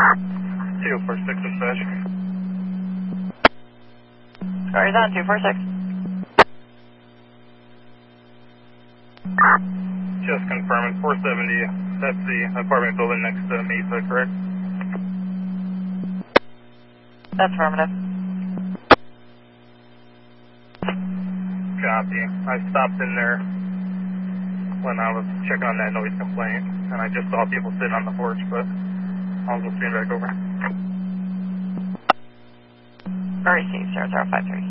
246 dispatch. Sorry, on 246. Just confirming, 470, that's the apartment building next to Mesa, correct? That's affirmative. Copy. I stopped in there when I was checking on that noise complaint, and I just saw people sitting on the porch, but I'll go stand back over. REC 0053.